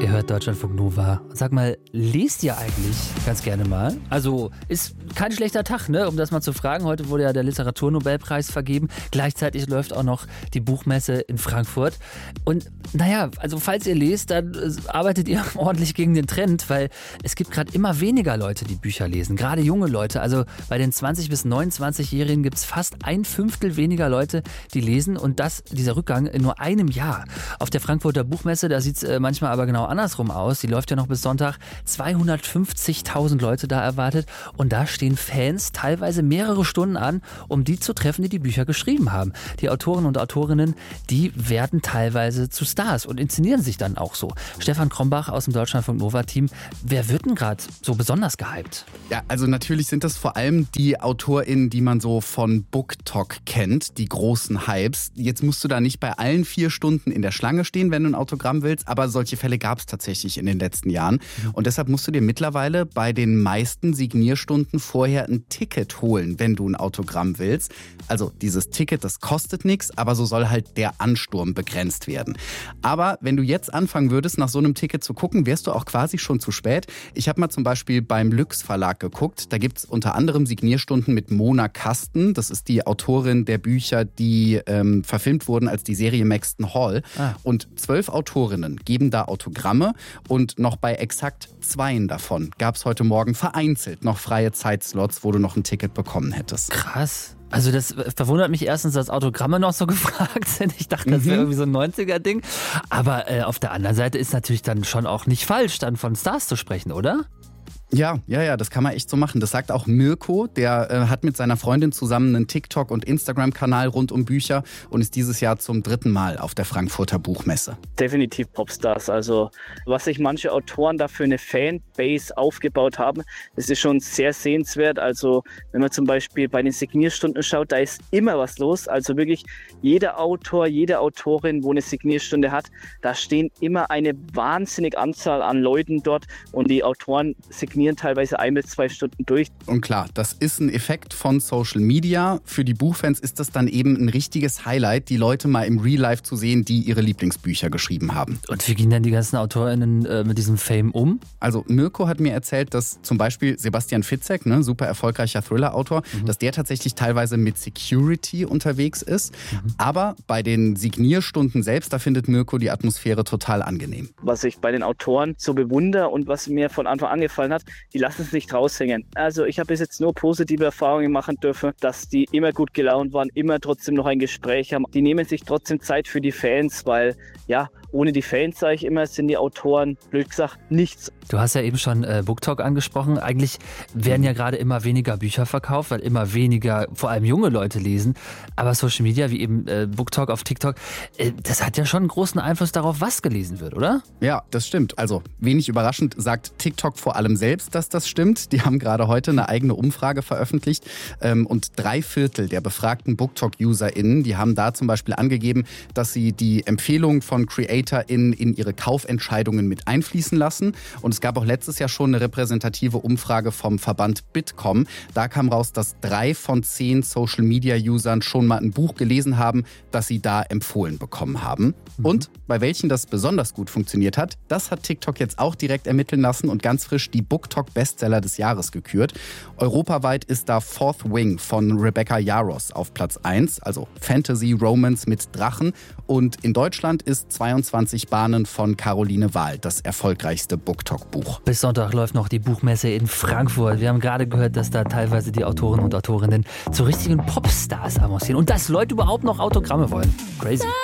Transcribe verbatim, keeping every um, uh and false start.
Ihr hört Deutschlandfunk Nova. Sag mal, lest ihr eigentlich ganz gerne mal? Also ist kein schlechter Tag, ne? Um das mal zu fragen. Heute wurde ja der Literaturnobelpreis vergeben. Gleichzeitig läuft auch noch die Buchmesse in Frankfurt. Und naja, also falls ihr lest, dann arbeitet ihr ordentlich gegen den Trend, weil es gibt gerade immer weniger Leute, die Bücher lesen. Gerade junge Leute. Also bei den zwanzig- bis neunundzwanzig-Jährigen gibt es fast ein Fünftel weniger Leute, die lesen. Und das, dieser Rückgang in nur einem Jahr. Auf der Frankfurter Buchmesse, da sieht es manchmal aber genau andersrum aus. Die läuft ja noch bis Sonntag. zweihundertfünfzigtausend Leute da erwartet. Und da stehen Fans teilweise mehrere Stunden an, um die zu treffen, die die Bücher geschrieben haben. Die Autoren und Autorinnen, die werden teilweise zu Stars und inszenieren sich dann auch so. Stefan Krombach aus dem Deutschlandfunk Nova-Team. Wer wird denn gerade so besonders gehypt? Ja, also natürlich sind das vor allem die AutorInnen, die man so von BookTok kennt, die großen Hypes. Jetzt musst du da nicht bei allen vier Stunden in der Schlange stehen, wenn du ein Autogramm willst, aber solche Fälle gab es tatsächlich in den letzten Jahren. Und deshalb musst du dir mittlerweile bei den meisten Signierstunden vorher ein Ticket holen, wenn du ein Autogramm willst. Also dieses Ticket, das kostet nichts, aber so soll halt der Ansturm begrenzt werden. Aber wenn du jetzt anfangen würdest, nach so einem Ticket zu gucken, wärst du auch quasi schon zu spät. Ich habe mal zum Beispiel beim Lüx Verlag geguckt. Da gibt es unter anderem Signierstunden mit Mona Kasten. Das ist die Autorin der Bücher, die ähm, verfilmt wurden als die Serie Maxton Hall. Ah. Und zwölf Autorinnen geben da Autogramme und noch bei exakt zweien davon gab es heute Morgen vereinzelt noch freie Zeitslots, wo du noch ein Ticket bekommen hättest. Krass. Also das verwundert mich erstens, dass Autogramme noch so gefragt sind. Ich dachte, das wäre irgendwie so ein neunziger-Ding. Aber äh, auf der anderen Seite ist natürlich dann schon auch nicht falsch, dann von Stars zu sprechen, oder? Ja, ja, ja, das kann man echt so machen. Das sagt auch Mirko, der äh, hat mit seiner Freundin zusammen einen TikTok- und Instagram-Kanal rund um Bücher und ist dieses Jahr zum dritten Mal auf der Frankfurter Buchmesse. Definitiv Popstars. Also was sich manche Autoren da für eine Fanbase aufgebaut haben, das ist schon sehr sehenswert. Also wenn man zum Beispiel bei den Signierstunden schaut, da ist immer was los. Also wirklich jeder Autor, jede Autorin, wo eine Signierstunde hat, da stehen immer eine wahnsinnige Anzahl an Leuten dort und die Autoren signieren teilweise ein bis zwei Stunden durch. Und klar, das ist ein Effekt von Social Media. Für die Buchfans ist das dann eben ein richtiges Highlight, die Leute mal im Real Life zu sehen, die ihre Lieblingsbücher geschrieben haben. Und wie gehen denn die ganzen AutorInnen äh, mit diesem Fame um? Also Mirko hat mir erzählt, dass zum Beispiel Sebastian Fitzek, ne, super erfolgreicher Thriller-Autor, mhm. dass der tatsächlich teilweise mit Security unterwegs ist. Mhm. Aber bei den Signierstunden selbst, da findet Mirko die Atmosphäre total angenehm. Was ich bei den Autoren so bewundere und was mir von Anfang an gefallen hat, die lassen es nicht raushängen. Also ich habe bis jetzt nur positive Erfahrungen machen dürfen, dass die immer gut gelaunt waren, immer trotzdem noch ein Gespräch haben. Die nehmen sich trotzdem Zeit für die Fans, weil ja, ohne die Fans, sage ich immer, sind die Autoren, blöd gesagt, nichts. Du hast ja eben schon äh, BookTok angesprochen. Eigentlich werden ja gerade immer weniger Bücher verkauft, weil immer weniger, vor allem junge Leute lesen. Aber Social Media, wie eben äh, BookTok auf TikTok, äh, das hat ja schon einen großen Einfluss darauf, was gelesen wird, oder? Ja, das stimmt. Also wenig überraschend sagt TikTok vor allem selbst, dass das stimmt. Die haben gerade heute eine eigene Umfrage veröffentlicht. Ähm, und drei Viertel der befragten BookTok-UserInnen, die haben da zum Beispiel angegeben, dass sie die Empfehlung von CreatorInnen in ihre Kaufentscheidungen mit einfließen lassen. Und es gab auch letztes Jahr schon eine repräsentative Umfrage vom Verband Bitkom. Da kam raus, dass drei von zehn Social-Media-Usern schon mal ein Buch gelesen haben, das sie da empfohlen bekommen haben. Mhm. Und bei welchen das besonders gut funktioniert hat, das hat TikTok jetzt auch direkt ermitteln lassen und ganz frisch die BookTok-Bestseller des Jahres gekürt. Europaweit ist da Fourth Wing von Rebecca Yarros auf Platz eins, also Fantasy Romance mit Drachen. Und in Deutschland ist zweiundzwanzig Bahnen von Caroline Wahl das erfolgreichste BookTok-Buch. Bis Sonntag läuft noch die Buchmesse in Frankfurt. Wir haben gerade gehört, dass da teilweise die Autoren und Autorinnen zu richtigen Popstars avancieren und dass Leute überhaupt noch Autogramme wollen. Crazy.